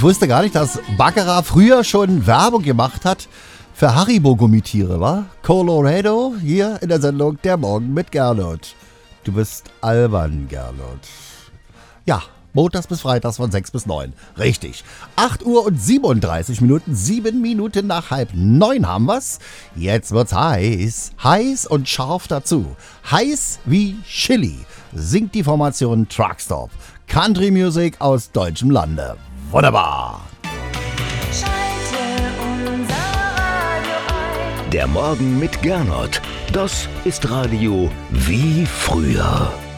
Ich wusste gar nicht, dass Baccarat früher schon Werbung gemacht hat für Haribo-Gummitiere, wa? Colorado, hier in der Sendung Der Morgen mit Gernot. Du bist albern, Gernot. Ja, montags bis freitags von 6 bis 9. Richtig. 8 Uhr und 37 Minuten, 7 Minuten nach 8:30 haben wir's. Jetzt wird's heiß. Heiß und scharf dazu. Heiß wie Chili singt die Formation Truckstop. Country Music aus deutschem Lande. Wunderbar. Schalte unser Radio ein. Der Morgen mit Gernot. Das ist Radio wie früher.